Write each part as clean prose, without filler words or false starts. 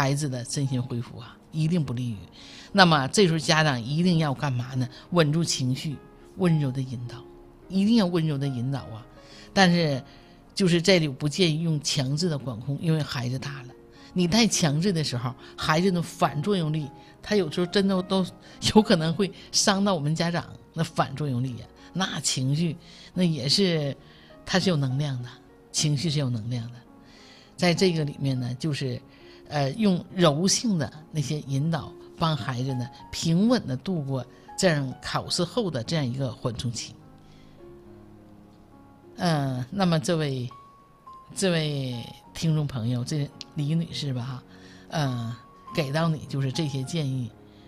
孩子的身心恢复啊，一定不利于。那么这时候家长一定要干嘛呢？稳住情绪，温柔的引导，一定要温柔的引导啊。但是就是这里不建议用强制的管控，因为孩子大了，你太强制的时候，孩子的反作用力，他有时候真的都有可能会伤到我们家长。那反作用力呀，那情绪那也是，它是有能量的，情绪是有能量的。在这个里面呢，就是用柔性的那些引导，帮孩子呢平稳的度过这样考试后的这样一个缓冲期。那么这位听众朋友，这李女士吧哈，给到你就是这些建议，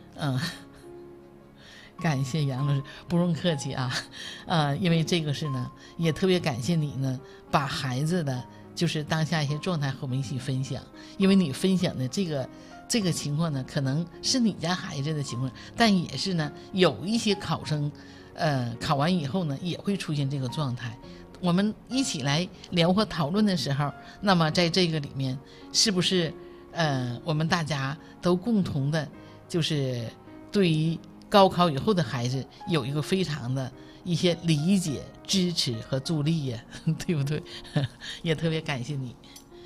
感谢杨老师，不用客气啊，因为这个是呢，也特别感谢你呢，把孩子的就是当下一些状态和我们一起分享，因为你分享的这个情况呢，可能是你家孩子的情况，但也是呢，有一些考生，考完以后呢，也会出现这个状态。我们一起来聊和讨论的时候，那么在这个里面，是不是我们大家都共同的，就是对于高考以后的孩子有一个非常的一些理解、支持和助力呀，对不对？也特别感谢你。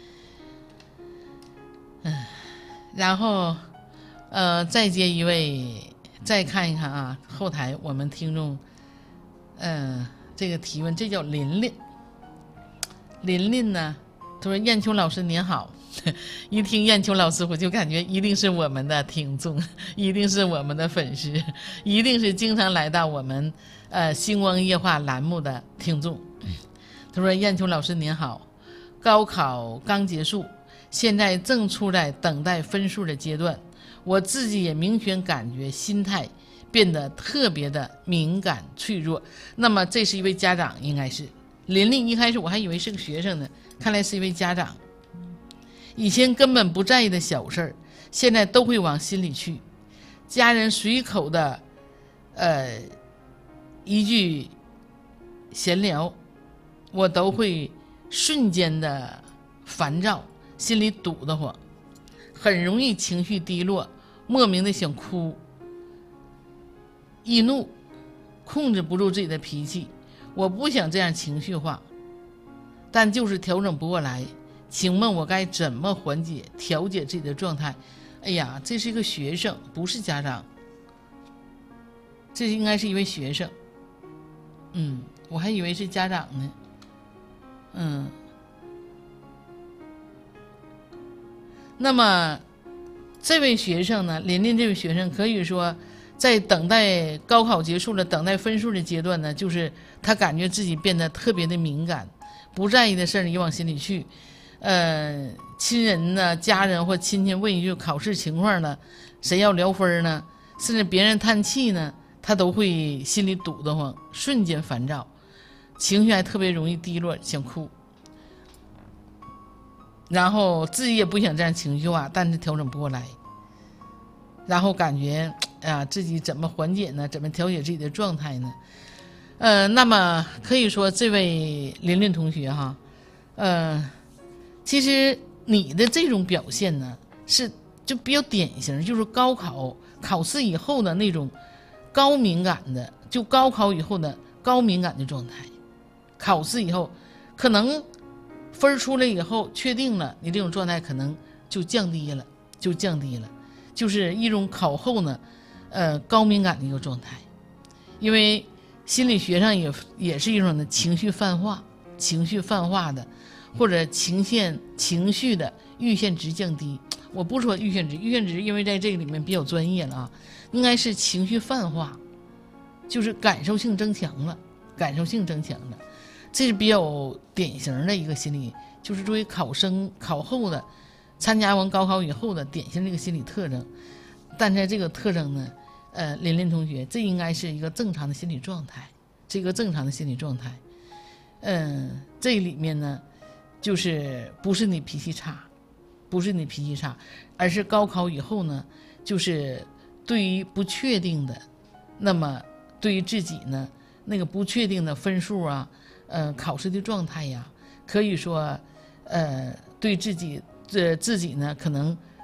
然后再接一位，再看一看啊，后台我们听众这个提问，这叫琳琳。琳琳呢，他说：“燕秋老师您好。”一听燕秋老师，我就感觉一定是我们的听众，一定是我们的粉丝，一定是经常来到我们星光夜话栏目的听众。他说：“燕秋老师您好，高考刚结束，现在正处在等待分数的阶段，我自己也明显感觉心态变得特别的敏感脆弱。”那么这是一位家长，应该是琳琳。一开始我还以为是个学生呢，看来是一位家长。以前根本不在意的小事儿，现在都会往心里去。家人随口的一句闲聊，我都会瞬间的烦躁，心里堵得慌，很容易情绪低落，莫名的想哭，易怒，控制不住自己的脾气。我不想这样情绪化，但就是调整不过来。请问我该怎么缓解调节自己的状态？哎呀，这是一个学生，不是家长，这应该是一位学生。我还以为是家长呢。那么这位学生呢，琳琳这位学生可以说在等待高考结束了，等待分数的阶段呢，就是他感觉自己变得特别的敏感，不在意的事儿也往心里去。亲人呢，家人或亲戚问一句考试情况呢，谁要聊分呢，甚至别人叹气呢，他都会心里堵得慌，瞬间烦躁，情绪还特别容易低落，想哭。然后自己也不想这样情绪化，但是调整不过来，然后感觉自己怎么缓解呢？怎么调节自己的状态呢？那么可以说这位琳琳同学哈，其实你的这种表现呢，是就比较典型，就是高考考试以后的那种高敏感的，就高考以后的高敏感的状态。考试以后，可能分出来以后确定了，你这种状态可能就降低了，就是一种考后呢，高敏感的一个状态。因为心理学上也是一种的情绪泛化的。或者情绪的阈限值降低，我不说阈限值，因为在这个里面比较专业了啊，应该是情绪泛化，就是感受性增强了，这是比较典型的一个心理，就是作为考生考后的参加完高考以后的典型的一个心理特征。但在这个特征呢，琳琳同学，这应该是一个正常的心理状态，这里面呢，就是不是你脾气差，而是高考以后呢，就是对于不确定的，那么对于自己呢那个不确定的分数啊，考试的状态呀，可以说对自己呢可能